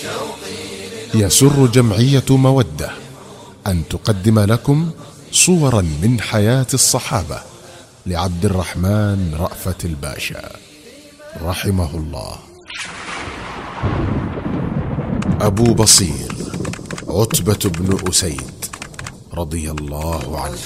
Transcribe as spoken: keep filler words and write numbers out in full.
يسر جمعية مودة أن تقدم لكم صورا من حياة الصحابة لعبد الرحمن رأفت الباشا رحمه الله. أبو بصير عتبة بن أسيد رضي الله عنه.